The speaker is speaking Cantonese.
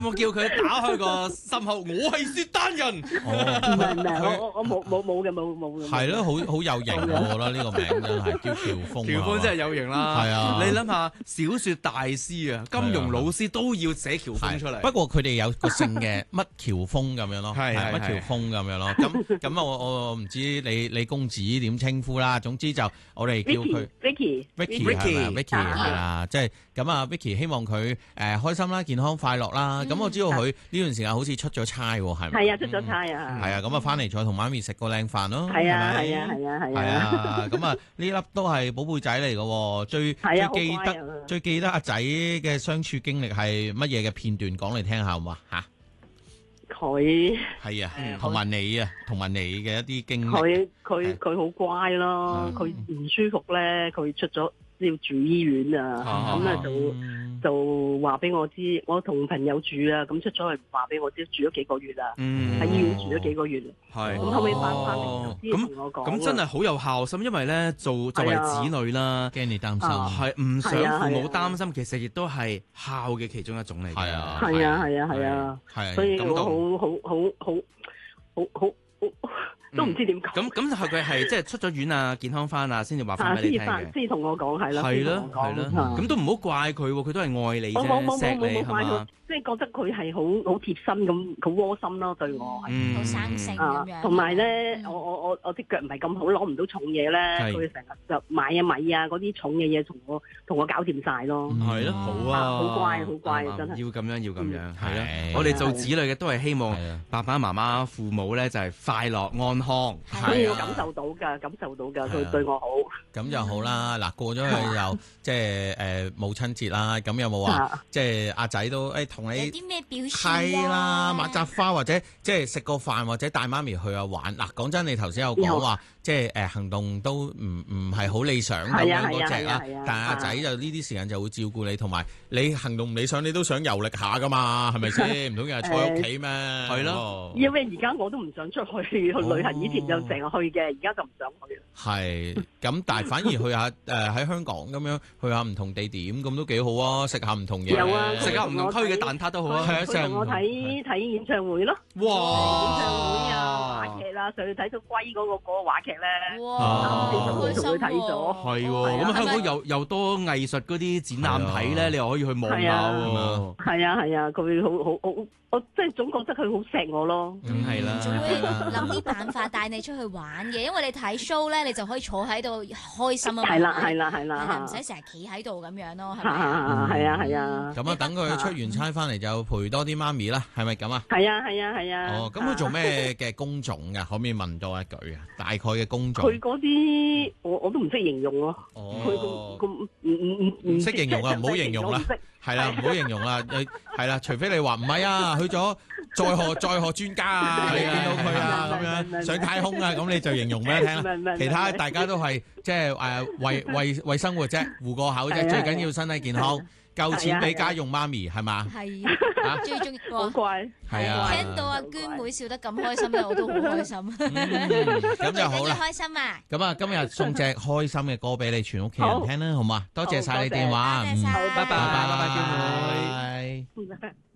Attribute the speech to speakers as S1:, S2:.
S1: 我叫佢打開個心口，我係薛丹人。
S2: 唔係，我冇嘅。
S3: 係咯，好有型喎，我覺得呢個名真係叫喬峰。
S1: 喬峰真係有型啦。
S3: 係啊，
S1: 你諗下小説大師啊，金庸老師都要寫喬峰出嚟。
S3: 不過佢哋有個姓嘅乜喬峰咁樣咯，乜喬峰咁樣咯。咁啊，我唔知你公子點稱呼啦。總之就我哋叫佢
S2: Vicky
S3: 係咪 Vicky 係啊，即係咁啊 Vicky 希望佢開心啦、健康快樂啦。咁我知道佢呢段時間好似出咗差喎，係咪？
S2: 係啊，出咗差啊。係
S3: 啊，咁啊翻嚟再同媽咪食個靚飯咯。
S2: 係啊，
S3: 係啊，咁啊呢粒都係寶貝仔嚟嘅，最記得阿仔嘅相處經歷係乜嘢嘅片段講嚟聽下好嘛嚇？
S2: 佢
S3: 係啊，同埋你嘅一啲經歷。
S2: 佢好乖咯，佢唔舒服咧，佢出咗要住醫院啊，咁咧就話俾我知，我同朋友住啊，咁出咗去話俾我知，住咗幾個月啦，喺醫院住咗幾個月。
S1: 係
S2: 咁後尾翻嚟先同我講。
S1: 咁真係好有孝心，因為咧作為子女啦，
S3: 驚你擔心，
S1: 係唔想父母擔心，其實亦都係孝嘅其中一種嚟嘅。
S2: 係啊，所以我好都唔知點講。
S1: 咁佢係即係出咗院啊，健康翻啊，先至話翻俾你聽嘅。
S2: 先同我講係啦。
S1: 係咯。咁都唔好怪佢，佢都係愛你啫，錫你係嘛？
S2: 即係覺得佢係好貼心咁，好窩心咯對我。
S4: 好生性咁樣。
S2: 同埋咧，我啲腳唔係咁好，攞唔到重嘢咧，佢成日就買米啊嗰啲重嘅嘢，同我搞掂晒咯。
S1: 係咯，好啊，
S2: 好乖真係。
S1: 要咁樣，係咯。我哋做子女嘅都係希望爸爸媽媽、父母咧就係快樂安康。
S2: 所以我感受到㗎，佢對我好。
S3: 咁就好啦。嗱，過咗去又即係母親節啦。咁有冇話即係阿仔都同你
S4: 有啲咩表示
S3: 係啦，抹扎花或者即係食個飯或者帶媽咪去下玩。嗱，講真，你頭先有講話即係行動都唔係好理想咁樣嗰隻啦。但係阿仔就呢啲時間就會照顧你，同埋你行動唔理想，你都想遊歷下噶嘛，係咪先？唔通日日坐喺屋企咩？係咯。
S2: 因為而家我都唔想出去旅行，以前就成日去嘅，而家就唔想去。
S3: 係咁，但係反而去下喺香港咁樣去下唔同地點，咁都幾好啊！食下唔同嘢，
S1: 食下唔同區嘅蛋撻都好啊！
S2: 佢同我睇演唱會咯。
S1: 哇！
S2: 演唱會啊，話劇啦，上去睇到龜嗰個話劇咧。
S4: 哇！
S2: 開心睇咗。
S1: 係喎，咁香港又多藝術嗰啲展覽睇咧，你又可以去望下喎。
S2: 係啊，佢好，我即係總覺得佢好錫我咯。
S1: 梗係啦。
S4: 仲會諗啲辦法帶你出去玩嘅，因為你睇 show 咧，你就可以坐喺度開心啊嘛。
S2: 係啦，
S4: 唔使成日企喺度咁樣咯，係咪？
S2: 係啊。
S3: 咁啊，等佢出完差翻嚟就陪多啲媽咪啦，係咪咁啊？
S2: 係啊。
S3: 哦，咁佢做咩嘅工種㗎？可唔可以問多一句啊？大概嘅工種。
S2: 佢嗰啲我都唔識形容咯。
S3: 哦。
S2: 佢唔
S3: 識形容啊，唔好形容啦。係啦，唔好形容啦。係啦，除非你話唔係啊，去咗載荷專家啊，你見到佢啊咁樣上太空啊，咁你就形容俾佢聽啦。其他大家都係即係為生活啫，糊個口啫，最緊要身體健康，夠錢俾家用媽咪係嘛？
S4: 係啊，最重要
S2: 好乖。
S3: 係啊，
S4: 聽到阿娟妹笑得咁開心咧，我都好開心。
S3: 咁就好啦。
S4: 開心啊！
S3: 咁啊，今日送隻開心嘅歌俾你全屋企人聽啦，好嘛？多謝晒你電話。
S1: 拜拜，娟妹。
S2: 拜拜。